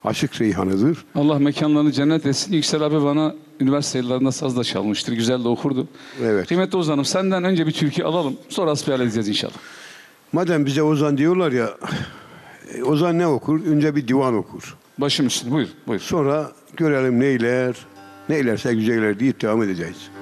Aşık Reyhanı'dır. Allah mekanlarını cennet etsin. Yüksel abi bana üniversite yıllarında saz da çalmıştır. Güzel de okurdu. Evet. Kıymetli Ozan'ım senden önce bir türkü alalım. Sonra hasbihal edeceğiz inşallah. Madem bize Ozan diyorlar ya, Ozan ne okur? Önce bir divan okur. Başım üstüne buyur. Buyur. Sonra görelim neyler, neylerse güzeller deyip devam edeceğiz.